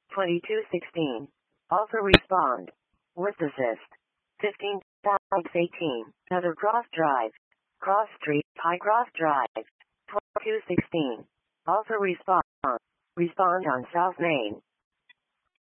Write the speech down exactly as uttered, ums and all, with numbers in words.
twenty-two sixteen. Also respond. With assist. fifteen eighteen. Other Cross Drive. Cross Street. High Cross Drive. twenty-two sixteen. Also respond. Respond on South Main.